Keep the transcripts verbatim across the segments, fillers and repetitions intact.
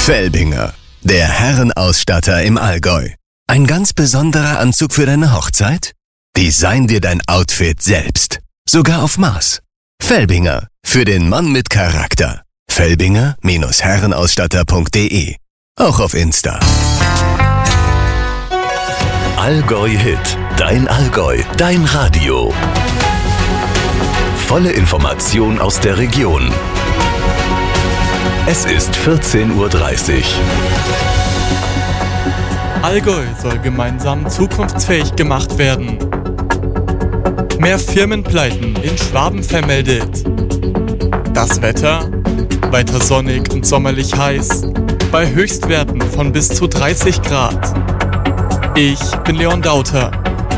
Felbinger, der Herrenausstatter im Allgäu. Ein ganz besonderer Anzug für deine Hochzeit? Design dir dein Outfit selbst. Sogar auf Maß. Felbinger, für den Mann mit Charakter. Felbinger Herrenausstatter punkt de. Auch auf Insta. Allgäu Hit. Dein Allgäu. Dein Radio. Volle Information aus der Region. Es ist vierzehn Uhr dreißig. Allgäu soll gemeinsam zukunftsfähig gemacht werden. Mehr Firmenpleiten in Schwaben vermeldet. Das Wetter? Weiter sonnig und sommerlich heiß. Bei Höchstwerten von bis zu dreißig Grad. Ich bin Leon Dauter.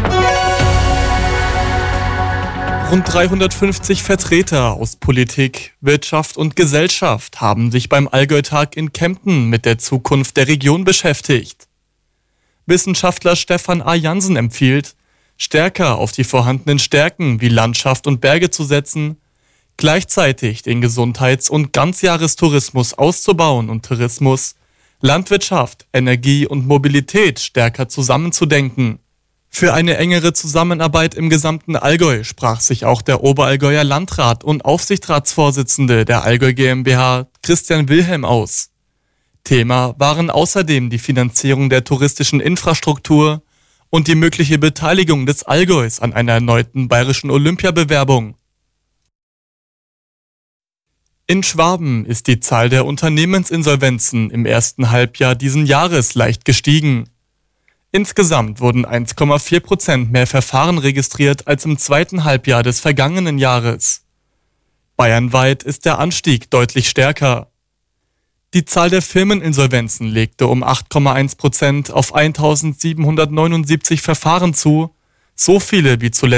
Rund dreihundertfünfzig Vertreter aus Politik, Wirtschaft und Gesellschaft haben sich beim Allgäu-Tag in Kempten mit der Zukunft der Region beschäftigt. Wissenschaftler Stefan A. Jansen empfiehlt, stärker auf die vorhandenen Stärken wie Landschaft und Berge zu setzen, gleichzeitig den Gesundheits- und Ganzjahrestourismus auszubauen und Tourismus, Landwirtschaft, Energie und Mobilität stärker zusammenzudenken. Für eine engere Zusammenarbeit im gesamten Allgäu sprach sich auch der Oberallgäuer Landrat und Aufsichtsratsvorsitzende der Allgäu GmbH, Christian Wilhelm, aus. Thema waren außerdem die Finanzierung der touristischen Infrastruktur und die mögliche Beteiligung des Allgäus an einer erneuten bayerischen Olympiabewerbung. In Schwaben ist die Zahl der Unternehmensinsolvenzen im ersten Halbjahr diesen Jahres leicht gestiegen. Insgesamt wurden eins Komma vier Prozent mehr Verfahren registriert als im zweiten Halbjahr des vergangenen Jahres. Bayernweit ist der Anstieg deutlich stärker. Die Zahl der Firmeninsolvenzen legte um acht Komma eins Prozent auf eintausendsiebenhundertneunundsiebzig Verfahren zu, so viele wie zuletzt